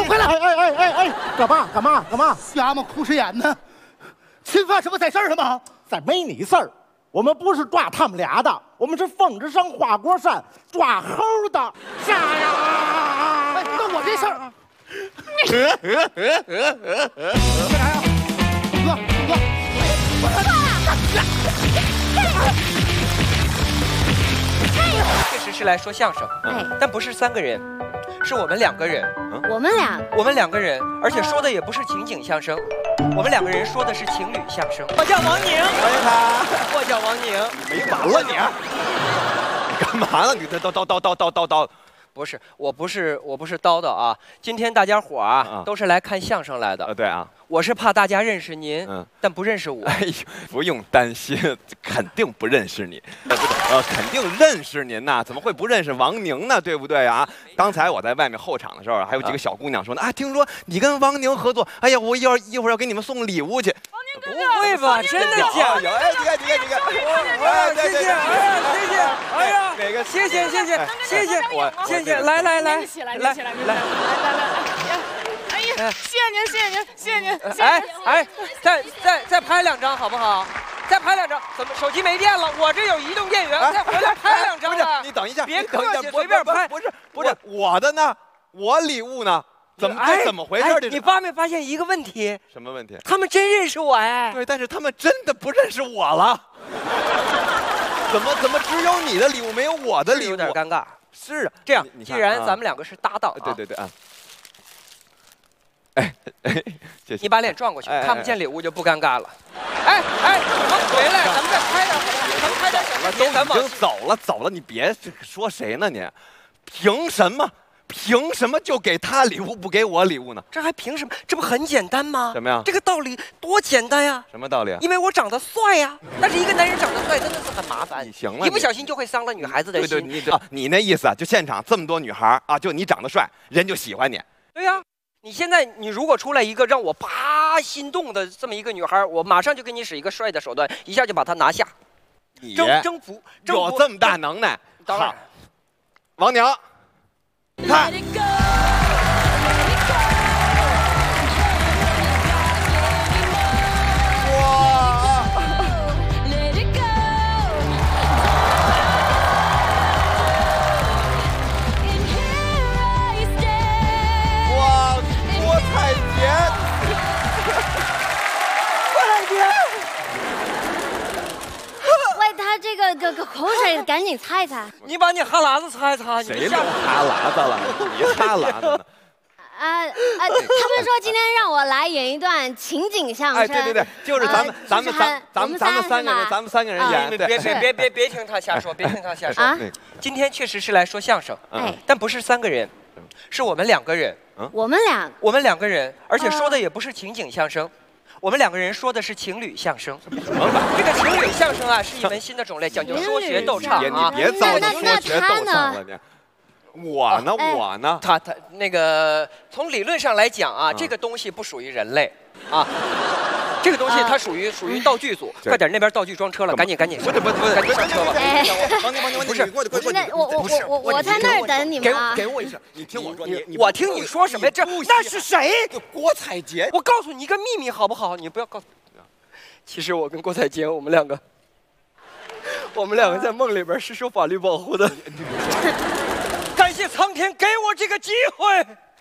回来！哎，干嘛？ 瞎嘛哭哧眼呢？侵犯什么在事儿了吗？ 再没你事儿，我们不是抓他们俩的，我们是奉旨上花果山抓猴的。啥呀？ 哎，那我这事儿， 干啥呀？ 哥， 确实是来说相声，但不是3个人，是我们2个人。 我们 2个人，而且说的也不是情景相声，我们2个人说的是情侣相声。我叫王宁， 欢迎他。 我叫王宁。 没完了你！你干嘛呢？你叨。 不是，我不是叨叨啊！今天大家伙啊都是来看相声来的。 对啊， 我是怕大家认识您，但不认识我。 哎呦，不用担心，肯定不认识你。肯定认识您呐，怎么会不认识王宁呢？对不对啊？刚才我在外面候场的时候，还有几个小姑娘说呢，听说你跟王宁合作，哎呀，我一会儿要给你们送礼物去。 不会吧？真的假的？ 哎，你看， 谢谢，哎呀， 哪个？ 谢谢，谢谢，来， 起来， 哎呀，谢谢您，哎，再拍2张好不好？再拍2张，怎么手机没电了？我这有移动电源，再回来拍2张。 不是，你等一下， 别客气，随便拍。 不是我的呢，我礼物呢？怎么回事？ 你发没发现一个问题？ 什么问题？ 他们真认识我哎。 对，但是他们真的不认识我了。怎么只有你的礼物没有我的礼物？ 有点尴尬。 是这样，既然咱们2个是搭档， 对啊。哎，谢谢。 你把脸转过去，看不见礼物就不尴尬了。哎，我们回来，咱们再拍点，咱们拍点小视频。 都已经走了，你别说谁呢你？凭什么就给他礼物不给我礼物呢？ 这还凭什么？这不很简单吗？ 什么呀？ 这个道理多简单呀！ 什么道理啊？ 因为我长得帅呀。但是一个男人长得帅真的是很麻烦。 行了， 一不小心就会伤了女孩子的心。 对，你那意思啊？就现场这么多女孩啊，就你长得帅，人就喜欢你。 对呀。你现在如果出来一个让我啪心动的这么一个女孩，我马上就给你使一个帅的手段，一下就把她拿下。 你征服有这么大能耐？ 当然， 王宁，看。 这个口水赶紧擦一擦。 你把你哈喇子擦一擦。 谁流哈喇子了？你哈喇子呢？ 他们说今天让我来演一段情景相声。 哎，对，就是咱们3个人演。 别听他瞎说，别听他瞎说。今天确实是来说相声，但不是3个人，是我们2个人。 我们 2个人，而且说的也不是情景相声。我们2个人说的是情侣相声。这个情侣相声啊，是一门新的种类，讲究说学逗唱啊。 你别糟践说学逗唱了，我呢？ 他那个从理论上来讲啊，这个东西不属于人类啊。这个东西它属于道具组，快点，那边道具装车了，赶紧，不是，赶紧上车吧。 不是， 我在那儿等你们啊。 给我一声，你听我说， 我听你说什么呀？那是谁？ 郭采洁。 我告诉你一个秘密好不好？你不要告诉。其实我跟郭采洁，我们两个在梦里边是受法律保护的。感谢苍天给我这个机会。